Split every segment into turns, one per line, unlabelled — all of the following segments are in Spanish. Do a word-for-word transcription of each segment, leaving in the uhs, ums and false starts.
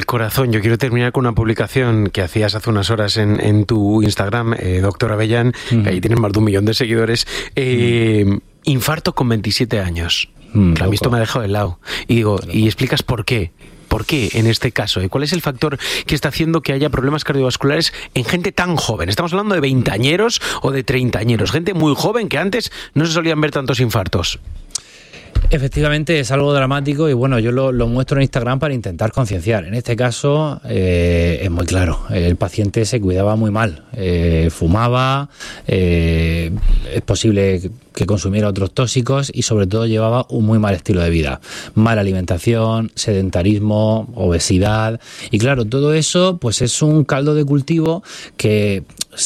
corazón. Yo quiero terminar con una publicación que hacías hace unas horas en, en tu Instagram, eh, doctor Avellán, uh-huh. que ahí tienes más de un millón de seguidores. Eh, uh-huh. Infarto con veintisiete años. Uh-huh. Lo visto me ha dejado de lado. Y digo, ¿y explicas por qué? ¿Por qué en este caso? ¿Y cuál es el factor que está haciendo que haya problemas cardiovasculares en gente tan joven? Estamos hablando de veinteañeros o de treintañeros, gente muy joven que antes no se solían ver tantos infartos.
Efectivamente es algo dramático y bueno, yo lo, lo muestro en Instagram para intentar concienciar. En este caso eh, es muy claro, el paciente se cuidaba muy mal, eh, fumaba, eh, es posible que consumiera otros tóxicos y sobre todo llevaba un muy mal estilo de vida, mala alimentación, sedentarismo, obesidad y claro, todo eso pues es un caldo de cultivo que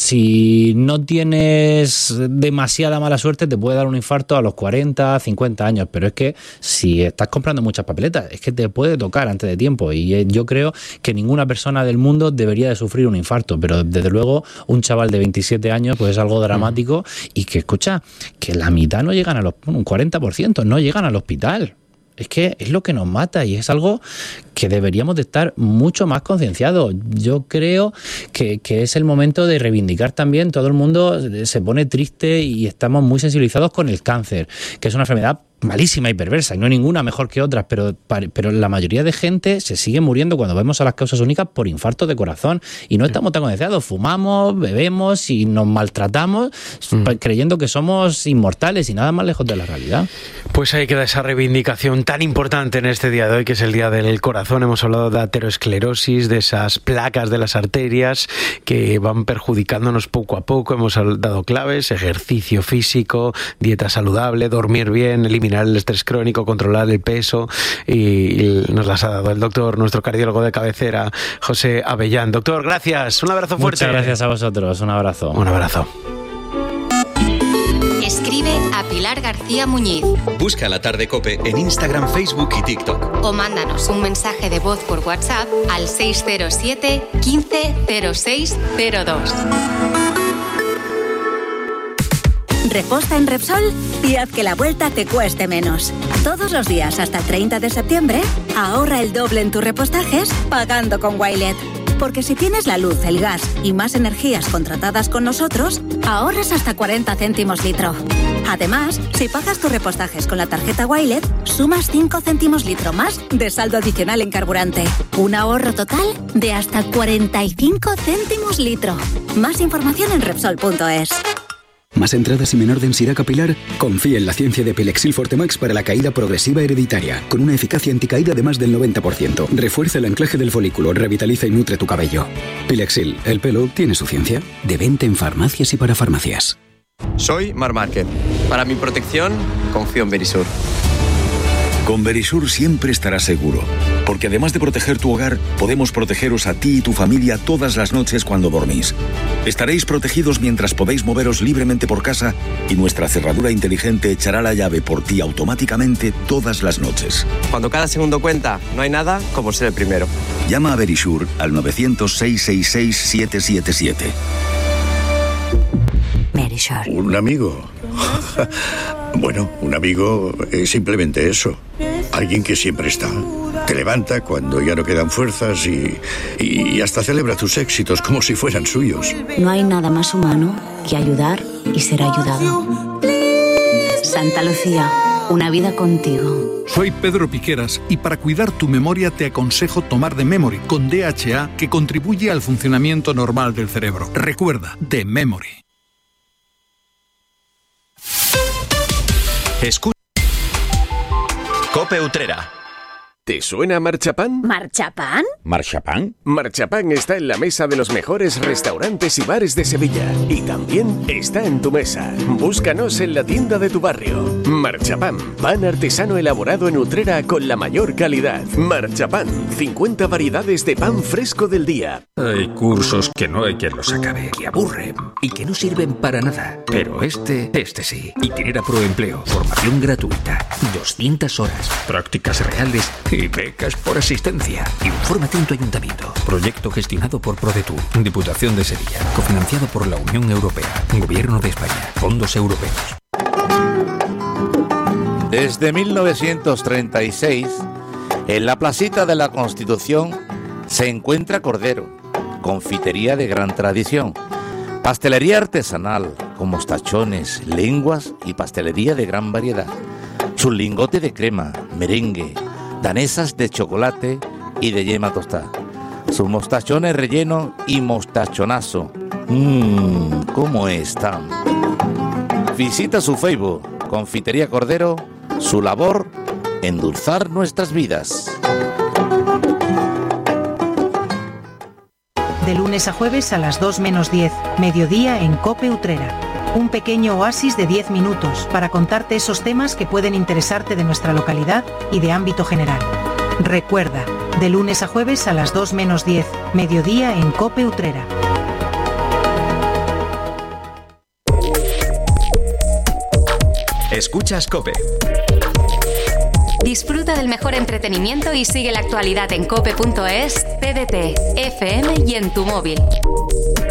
si no tienes demasiada mala suerte te puede dar un infarto a los cuarenta, cincuenta años, pero es que si estás comprando muchas papeletas es que te puede tocar antes de tiempo y yo creo que ninguna persona del mundo debería de sufrir un infarto, pero desde luego un chaval de veintisiete años pues es algo dramático y que escucha, que la mitad no llegan a los, un cuarenta por ciento no llegan al hospital. Es que es lo que nos mata y es algo que deberíamos de estar mucho más concienciados. Yo creo que, que es el momento de reivindicar también. Todo el mundo se pone triste y estamos muy sensibilizados con el cáncer, que es una enfermedad malísima y perversa, y no hay ninguna mejor que otras, pero, pero la mayoría de gente se sigue muriendo cuando vemos a las causas únicas por infartos de corazón y no estamos tan concienciados, fumamos, bebemos y nos maltratamos mm. creyendo que somos inmortales y nada más lejos de la realidad.
Pues ahí queda esa reivindicación tan importante en este día de hoy, que es el Día del Corazón. Hemos hablado de aterosclerosis, de esas placas de las arterias que van perjudicándonos poco a poco. Hemos dado claves: ejercicio físico, dieta saludable, dormir bien, eliminar el estrés crónico, controlar el peso, y nos las ha dado el doctor, nuestro cardiólogo de cabecera, José Avellán. Doctor, gracias, un abrazo fuerte.
Muchas gracias a vosotros, un abrazo.
Un abrazo.
Escribe a Pilar García Muñiz.
Busca La Tarde COPE en Instagram, Facebook y TikTok.
O mándanos un mensaje de voz por WhatsApp al seis cero siete, quince, cero seis cero dos.
Reposta en Repsol y haz que la vuelta te cueste menos. Todos los días hasta el treinta de septiembre, ahorra el doble en tus repostajes pagando con Wilet. Porque si tienes la luz, el gas y más energías contratadas con nosotros, ahorras hasta cuarenta céntimos litro. Además, si pagas tus repostajes con la tarjeta Wilet, sumas cinco céntimos litro más de saldo adicional en carburante. Un ahorro total de hasta cuarenta y cinco céntimos litro. Más información en Repsol punto es.
¿Más entradas y menor densidad capilar? Confía en la ciencia de Pilexil Fortemax para la caída progresiva hereditaria, con una eficacia anticaída de más del noventa por ciento. Refuerza el anclaje del folículo, revitaliza y nutre tu cabello. Pilexil, el pelo tiene su ciencia. De venta en farmacias y para farmacias.
Soy Marc Márquez. Para mi protección, confío en Verisur.
Con Verisur siempre estarás seguro, porque además de proteger tu hogar, podemos protegeros a ti y tu familia todas las noches cuando dormís. Estaréis protegidos mientras podéis moveros libremente por casa y nuestra cerradura inteligente echará la llave por ti automáticamente todas las noches.
Cuando cada segundo cuenta, no hay nada como ser el primero.
Llama a Verisur al nueve cero cero, seis seis seis, siete siete siete.
Verisur.
¿Un amigo? Bueno, un amigo es simplemente eso. Alguien que siempre está. Te levanta cuando ya no quedan fuerzas y, y hasta celebra tus éxitos como si fueran suyos.
No hay nada más humano que ayudar y ser ayudado. Santa Lucía, una vida contigo.
Soy Pedro Piqueras y para cuidar tu memoria te aconsejo tomar The Memory con D H A, que contribuye al funcionamiento normal del cerebro. Recuerda, The Memory.
Escucha COPE Utrera.
¿Te suena Marchapán?
¿Marchapán?
¿Marchapán?
Marchapán está en la mesa de los mejores restaurantes y bares de Sevilla. Y también está en tu mesa. Búscanos en la tienda de tu barrio. Marchapán, pan artesano elaborado en Utrera con la mayor calidad. Marchapán, cincuenta variedades de pan fresco del día.
Hay cursos que no hay quien los acabe, que aburren y que no sirven para nada. Pero este, este sí. Itinerra Proempleo, formación gratuita, doscientas horas, prácticas reales y becas por asistencia. Infórmate en tu ayuntamiento. Proyecto gestionado por ProDetour, Diputación de Sevilla, cofinanciado por la Unión Europea, Gobierno de España, fondos europeos.
Desde mil novecientos treinta y seis, en la placita de la Constitución
se encuentra Cordero, confitería de gran tradición, pastelería artesanal con mostachones, lenguas y pastelería de gran variedad, su lingote de crema, merengue, danesas de chocolate y de yema tostada, sus mostachones rellenos y mostachonazo. Mmm, ¿cómo están? Visita su Facebook, Confitería Cordero, su labor, endulzar nuestras vidas.
De lunes a jueves a las dos menos diez, mediodía en COPE Utrera. Un pequeño oasis de diez minutos para contarte esos temas que pueden interesarte de nuestra localidad y de ámbito general. Recuerda, de lunes a jueves a las dos menos diez, mediodía en COPE Utrera.
Escuchas COPE.
Disfruta del mejor entretenimiento y sigue la actualidad en cope punto es, T D T, F M y en tu móvil.